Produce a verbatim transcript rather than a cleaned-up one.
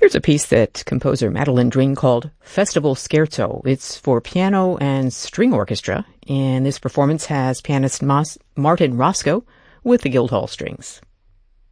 Here's a piece that composer Madeline Dring called Festival Scherzo. It's for piano and string orchestra, and this performance has pianist Mas- Martin Roscoe with the Guildhall Strings.